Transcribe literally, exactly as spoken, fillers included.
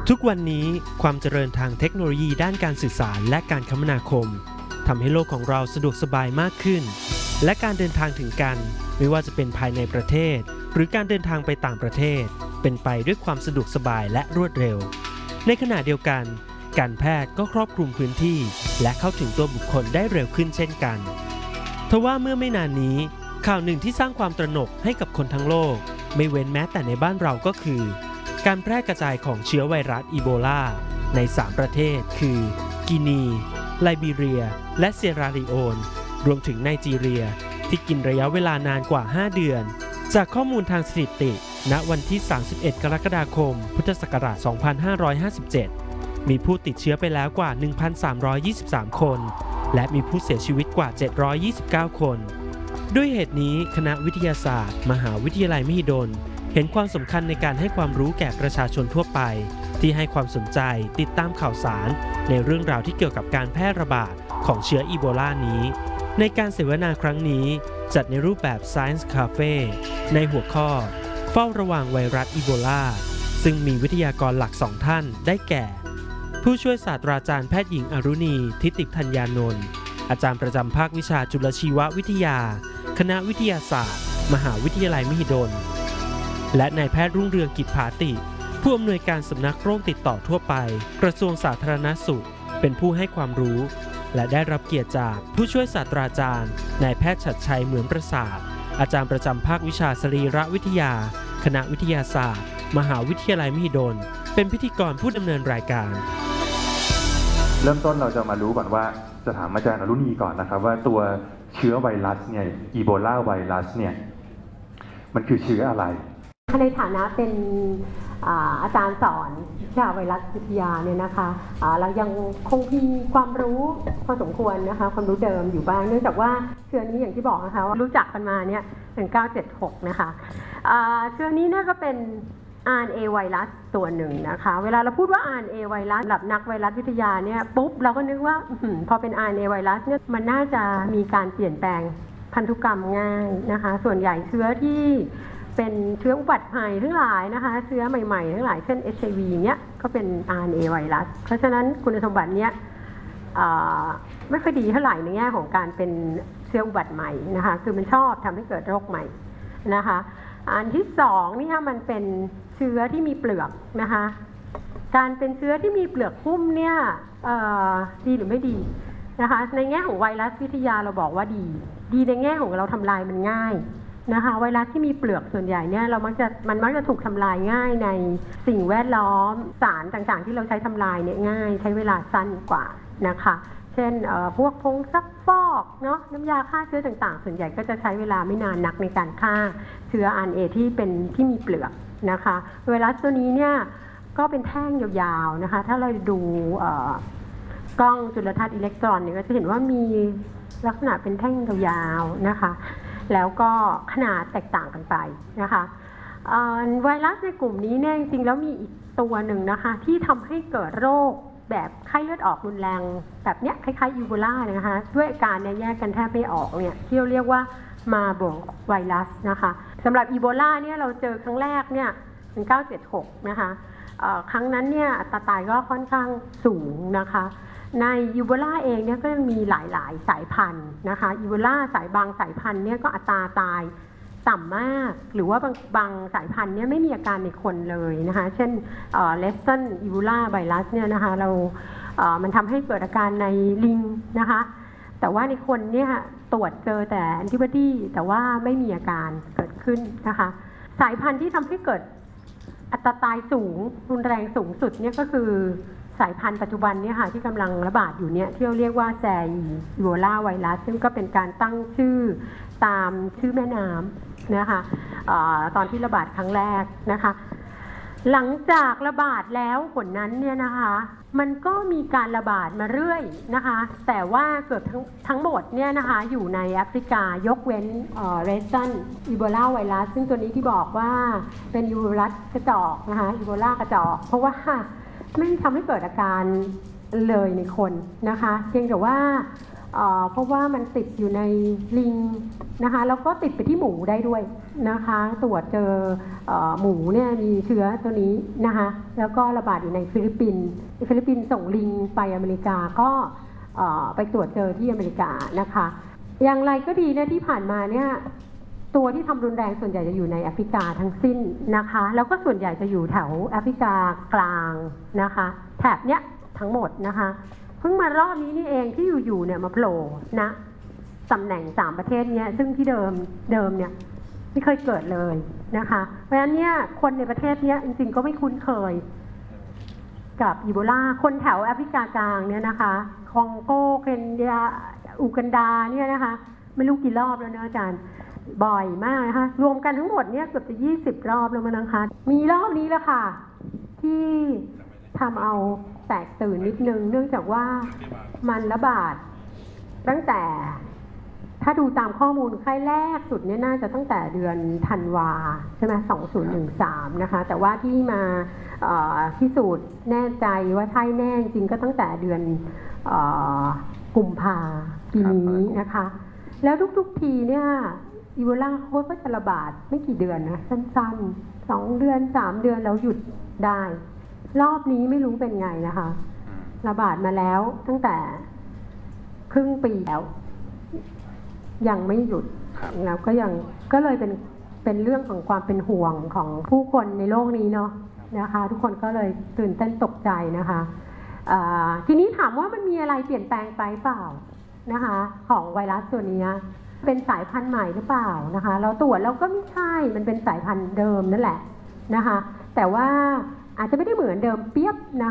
ทุกวันนี้ความเจริญทางเทคโนโลยีด้านการสื่อสารและการคมนาคมทำให้โลกของเราสะดวกสบายมากขึ้นและการเดินทางถึงกันไม่ว่าจะเป็นภายในประเทศหรือการเดินทางไปต่างประเทศเป็นไปด้วยความสะดวกสบายและรวดเร็วในขณะเดียวกันการแพทย์ก็ครอบคลุมพื้นที่และเข้าถึงตัวบุคคลได้เร็วขึ้นเช่นกันทว่าเมื่อไม่นานนี้ข่าวหนึ่งที่สร้างความตระหนกให้กับคนทั้งโลกไม่เว้นแม้แต่ในบ้านเราก็คือการแพร่กระจายของเชื้อไวรัสอีโบลาในสามประเทศคือกินีไลบีเรียและเซราลีโอนรวมถึงไนจีเรียที่กินระยะเวลานานกว่าห้าเดือนจากข้อมูลทางสถิติณวันที่สามสิบเอ็ดกรกฎาคมพุทธศักราชสองพันห้าร้อยห้าสิบเจ็ดมีผู้ติดเชื้อไปแล้วกว่า หนึ่งพันสามร้อยยี่สิบสาม คนและมีผู้เสียชีวิตกว่าเจ็ดร้อยยี่สิบเก้าคนด้วยเหตุนี้คณะวิทยาศาสตร์มหาวิทยาลัยมหิดลเห็นความสำคัญในการให้ความรู้แก่ประชาชนทั่วไปที่ให้ความสนใจติดตามข่าวสารในเรื่องราวที่เกี่ยวกับการแพร่ระบาดของเชื้ออีโบลานี้ในการเสวนาครั้งนี้จัดในรูปแบบ Science Cafe ในหัวข้อเฝ้าระวังไวรัสอีโบลาซึ่งมีวิทยากรหลักสองท่านได้แก่ผู้ช่วยศาสตราจารย์แพทย์หญิงอรุณีทิติธัญญานนท์อาจารย์ประจำภาควิชาจุลชีววิทยาคณะวิทยาศาสตร์มหาวิทยาลัยมหิดลและนายแพทย์รุ่งเรืองกิจภาติผู้อำนวยการสำนักโรคติดต่อทั่วไปกระทรวงสาธารณสุขเป็นผู้ให้ความรู้และได้รับเกียรติจากผู้ช่วยศาสตราจารย์นายแพทย์ชัดชัยเหมือนประสาทอาจารย์ประจำภาควิชาสรีรวิทยาคณะวิทยาศาสตร์มหาวิทยาลัยมหิดลเป็นพิธีกรผู้ดำเนินรายการเริ่มต้นเราจะมารู้ก่อนว่าจะถามอาจารย์อรุณีก่อนนะครับว่าตัวเชื้อไวรัสเนี่ยอีโบลาไวรัสเนี่ยมันคือเชื้ออะไรในฐานะเป็นอาจารย์สอนวิชาไวรัสวิทยาเนี่ยนะคะเรายังคงมีความรู้พอสมควรนะคะความรู้เดิมอยู่บ้างเนื่องจากว่าเชื้อนี้อย่างที่บอกนะคะว่ารู้จักกันมาเนี่ยหนึ่งเก้าเจ็ดหกนะคะเชื้อนี้เนี่ยก็เป็น อาร์ เอ็น เอ ไวรัสตัวหนึ่งนะคะเวลาเราพูดว่า อาร์ เอ็น เอ ไวรัสสำหรับนักไวรัสวิทยาเนี่ยปุ๊บเราก็นึกว่าพอเป็น อาร์ เอ็น เอ ไวรัสเนี่ยมันน่าจะมีการเปลี่ยนแปลงพันธุกรรมง่ายนะคะส่วนใหญ่เชื้อที่เป็นเชื้ออุบัติใหม่ทั้งหลายนะคะเชื้อใหม่ๆทั้งหลายเช่น เอช ไอ วี เนี้ยก็เป็น อาร์ เอ็น เอ ไวรัสเพราะฉะนั้นคุณสมบัติเนี้ยไม่ค่อยดีเท่าไหร่ในแง่ของการเป็นเชื้ออุบัติใหม่นะคะคือมันชอบทำให้เกิดโรคใหม่นะคะอันที่สองนี่ค่ะมันเป็นเชื้อที่มีเปลือกนะคะการเป็นเชื้อที่มีเปลือกหุ้มเนี่ยดีหรือไม่ดีนะคะในแง่ของไวรัสวิทยาเราบอกว่าดีดีในแง่ของเราทำลายมันง่ายนะคะไวรัสที่มีเปลือกส่วนใหญ่เนี่ยเรามักจะมันมักจะถูกทำลายง่ายในสิ่งแวดล้อมสารต่างๆที่เราใช้ทำลายเนี่ยง่ายใช้เวลาสั้นกว่านะคะเช่นพวกผงซักฟอกเนาะน้ำยาฆ่าเชื้อต่างๆส่วนใหญ่ก็จะใช้เวลาไม่นานนักในการฆ่าเชื้อ อาร์ เอ็น เอ ที่เป็นที่มีเปลือกนะคะไวรัสตัวนี้เนี่ยก็เป็นแท่งยาวๆนะคะถ้าเราดูกล้องจุลทรรศน์อิเล็กตรอนเนี่ยก็จะเห็นว่ามีลักษณะเป็นแท่งยาวๆนะคะแล้วก็ขนาดแตกต่างกันไปนะคะไวรัสในกลุ่มนี้เนี่ยจริงๆแล้วมีอีกตัวหนึ่งนะคะที่ทำให้เกิดโรคแบบไข้เลือดออกรุนแรงแบบเนี้ยคล้ายๆอีโบลาเลยนะคะด้วยอาการเนี่ยแยกกันแทบไม่ออกเนี่ยที่เราเรียกว่ามาร์เบิร์กไวรัสนะคะสำหรับอีโบลาเนี่ยเราเจอครั้งแรกเนี่ยหนึ่งเก้าเจ็ดหกนะคะครั้งนั้นเนี่ยอัตราตายก็ค่อนข้างสูงนะคะในอีโบลาเองเนี่ยก็ยังมีหลายๆสายพันธุ์นะคะอีโบลาสายบางสายพันธุ์เนี่ยก็อัตราตายต่ำมากหรือว่าบางบางสายพันธุ์เนี่ยไม่มีอาการในคนเลยนะคะเช่นเลสตันอีโบลาไวรัสเนี่ยนะคะเรามันทำให้เกิดอาการในลิงนะคะแต่ว่าในคนเนี่ยตรวจเจอแต่แอนติบอดีแต่ว่าไม่มีอาการเกิดขึ้นนะคะสายพันธุ์ที่ทำให้เกิดอัตราตายสูงรุนแรงสูงสุดเนี่ยก็คือสายพันธุ์ปัจจุบันเนี่ยค่ะที่กำลังระบาดอยู่เนี่ยที่เราเรียกว่าแซอีโบลาไวรัสซึ่งก็เป็นการตั้งชื่อตามชื่อแม่น้ำนะคะอตอนที่ระบาดครั้งแรกนะคะหลังจากระบาดแล้วผลนั้นเนี่ยนะคะมันก็มีการระบาดมาเรื่อยนะคะแต่ว่าเกือบทั้งทั้งหมดเนี่ยนะคะอยู่ในแอฟริกายกเว้นเรสตันอีโบลาไวรัสซึ่งตัวนี้ที่บอกว่าเป็นอีโบลากระจอกนะคะอีโบลากระจอกเพราะว่าไม่ทำให้เกิดอาการเลยในคนนะคะเพียงแต่ว่าเอ่อเพราะว่ามันติดอยู่ในลิงนะคะแล้วก็ติดไปที่หมูได้ด้วยนะคะตรวจเจอเอ่อหมูเนี่ยมีเชื้อตัวนี้นะคะแล้วก็ระบาดอยู่ในฟิลิปปินส์ฟิลิปปินส์ส่งลิงไปอเมริกาก็เอ่อไปตรวจเจอที่อเมริกานะคะอย่างไรก็ดีเนี่ยที่ผ่านมาเนี่ยตัวที่ทำรุนแรงส่วนใหญ่จะอยู่ในแอฟริกาทั้งสิ้นนะคะแล้วก็ส่วนใหญ่จะอยู่แถวแอฟริกากลางนะคะแถบเนี้ยทั้งหมดนะคะเพิ่งมารอบนี้นี่เองที่อยู่ๆเนี่ยมาโผล่นะตำแหน่งสามประเทศเนี้ยซึ่งที่เดิมเดิมเนี่ยไม่เคยเกิดเลยนะคะเพราะฉะนั้นเนี่ยคนในประเทศเนี้ยจริงๆก็ไม่คุ้นเคยกับอีโบลาคนแถวแอฟริกากลางเนี่ยนะคะคองโกเคนยาอูกันดาเนี่ยนะคะไม่รู้กี่รอบแล้วนะอาจารย์บ่อยมากนะคะรวมกันทั้งหมดเนี่ยเกือบจะยี่สิบรอบแล้วมั้งนะคะมีรอบนี้แหละค่ะที่ทำเอาแตกตื่นนิดนึงเนื่องจากว่ามันระบาดตั้งแต่ถ้าดูตามข้อมูลไข้แรกสุดเนี่ยน่าจะตั้งแต่เดือนธันวาใช่ไหมสองพันสิบสามนะคะแต่ว่าที่มาพิสูจน์แน่ใจว่าใช่แน่จริงก็ตั้งแต่เดือนกุมภาปีนี้นะคะแล้วทุกๆทีเนี่ยอีโบลาเขาก็จะระบาดไม่กี่เดือนนะสั้นๆสองเดือนสามเดือนแล้วหยุดได้รอบนี้ไม่รู้เป็นไงนะคะระบาดมาแล้วตั้งแต่ครึ่งปีแล้วยังไม่หยุดแล้วก็ยังก็เลยเป็นเป็นเรื่องของความเป็นห่วงของผู้คนในโลกนี้เนาะนะคะทุกคนก็เลยตื่นเต้นตกใจนะคะทีนี้ถามว่ามันมีอะไรเปลี่ยนแปลงไปเปล่านะคะของไวรัสตัวนี้เป็นสายพันธุ์ใหม่หรือเปล่านะคะเราตรวจเราก็ไม่ใช่มันเป็นสายพันธุ์เดิมนั่นแหละนะคะแต่ว่าอาจจะไม่ได้เหมือนเดิมเปียบนะ